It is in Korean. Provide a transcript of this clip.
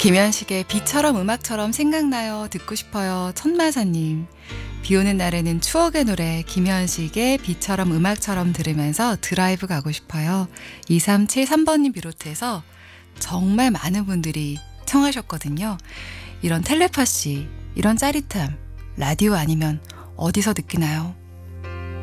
김현식의 비처럼 음악처럼 생각나요. 듣고 싶어요. 천마사님. 비 오는 날에는 추억의 노래 김현식의 비처럼 음악처럼 들으면서 드라이브 가고 싶어요. 2373번님 비롯해서 정말 많은 분들이 청하셨거든요. 이런 텔레파시, 이런 짜릿함, 라디오 아니면 어디서 느끼나요?